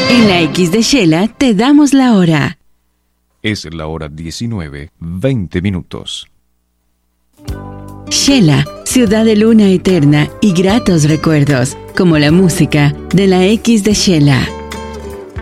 En la X de Shela te damos la hora. Es la hora 19:20. Shela, ciudad de luna eterna y gratos recuerdos, como la música de la X de Shela.